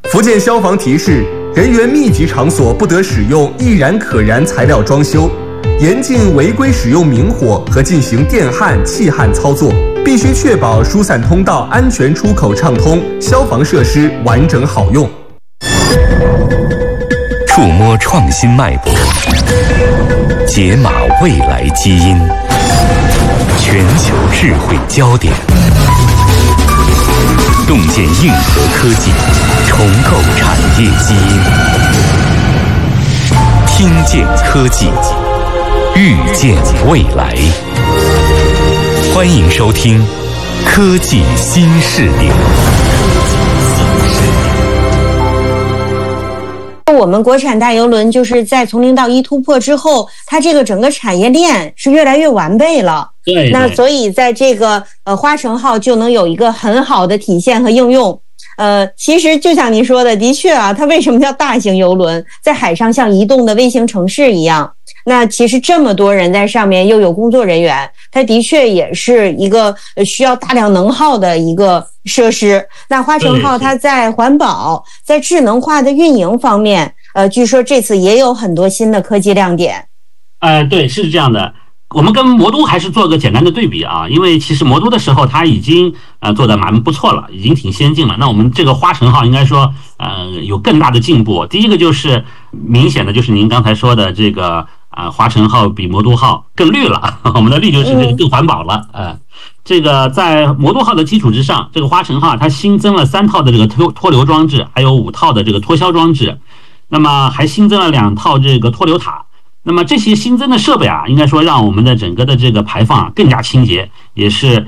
福建消防提示：人员密集场所不得使用易燃可燃材料装修，严禁违规使用明火和进行电焊、气焊操作，必须确保疏散通道安全出口畅通，消防设施完整好用。 触摸创新脉搏，解码未来基因，全球智慧焦点，洞见硬核科技，重构产业基因，听见科技，预见未来。欢迎收听科技新视点。 我们国产大邮轮就是在从零到一突破之后，它这个整个产业链是越来越完备了。 对， 那所以在这个花城号就能有一个很好的体现和应用。其实就像您说的，的确啊，它为什么叫大型邮轮？在海上像移动的卫星城市一样。那其实这么多人在上面，又有工作人员，它的确也是一个需要大量能耗的一个设施。那花城号它在环保、在智能化的运营方面，据说这次也有很多新的科技亮点。 对，是这样的。我们跟魔都还是做个简单的对比啊，因为其实魔都的时候它已经做得蛮不错了，已经挺先进了。那我们这个花城号应该说有更大的进步。第一个就是明显的就是您刚才说的这个花城号比魔都号更绿了，我们的绿就是这个更环保了。这个在魔都号的基础之上，这个花城号它新增了3套的这个脱硫装置，还有5套的这个脱硝装置，那么还新增了2套这个脱硫塔。那么这些新增的设备应该说让我们的整个的这个排放更加清洁，也是